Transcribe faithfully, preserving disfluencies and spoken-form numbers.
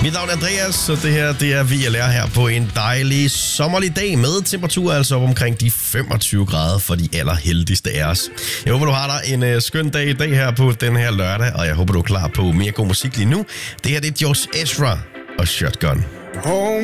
Mit navn er Andreas, og det her det er V L R her på en dejlig sommerlig dag med temperatur altså op omkring de femogtyve grader for de allerheldigste af os. Jeg håber, du har dig en uh, skøn dag i dag her på den her lørdag, og jeg håber, du er klar på mere god musik lige nu. Det her det er George Ezra og Shotgun. Home